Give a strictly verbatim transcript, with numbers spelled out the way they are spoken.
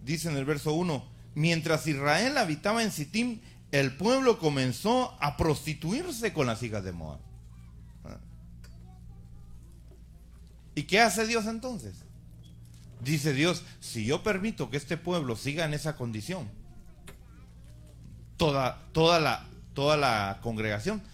dice en el verso uno, mientras Israel habitaba en Sittim, el pueblo comenzó a prostituirse con las hijas de Moab. ¿Y qué hace Dios entonces? Dice Dios, si yo permito que este pueblo siga en esa condición, toda, toda, la, toda la congregación